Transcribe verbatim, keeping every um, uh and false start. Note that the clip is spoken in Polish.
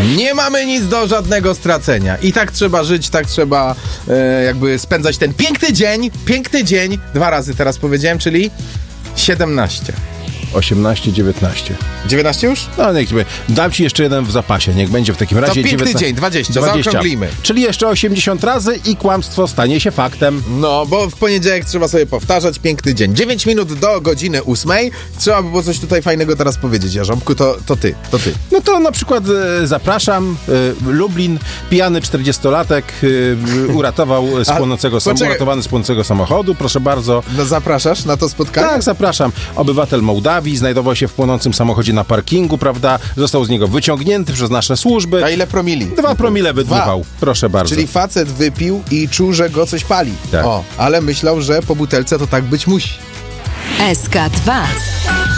Nie mamy nic do żadnego stracenia. I tak trzeba żyć, tak trzeba e, jakby spędzać ten piękny dzień, piękny dzień, dwa razy teraz powiedziałem, czyli siedemnaście. osiemnaście, dziewiętnaście. dziewiętnaście już? No niech sobie. Dam ci jeszcze jeden w zapasie, niech będzie w takim razie. To piękny dziewiętnaście, dzień, dwadzieścia, dwadzieścia. zaokrąglimy. Czyli jeszcze osiemdziesiąt razy i kłamstwo stanie się faktem. No, bo w poniedziałek trzeba sobie powtarzać, piękny dzień. dziewięć minut do godziny ósmej. Trzeba by było coś tutaj fajnego teraz powiedzieć, Jarząbku, to, to ty, to ty. No to na przykład e, zapraszam, e, Lublin, pijany czterdziestolatek e, uratował z A, płonącego sam, poczekaj. uratowany z płonącego samochodu, proszę bardzo. No zapraszasz na to spotkanie? Tak, zapraszam. Obywatel Mołdawii znajdował się w płonącym samochodzie na parkingu, prawda? Został z niego wyciągnięty przez nasze służby. A ile promili? Dwa promile wydmuchał. Dwa. Proszę bardzo. Czyli facet wypił i czuł, że go coś pali. Tak. O, ale myślał, że po butelce to tak być musi. S K dwa.